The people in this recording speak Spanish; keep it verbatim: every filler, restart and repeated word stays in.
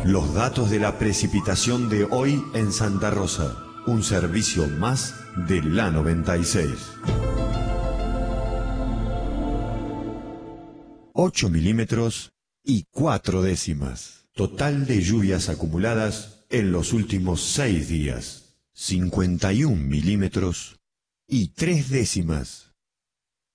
Los datos de la precipitación de hoy en Santa Rosa. Un servicio más de la noventa y seis. ocho milímetros y cuatro décimas. Total de lluvias acumuladas en los últimos seis días. cincuenta y un milímetros y tres décimas.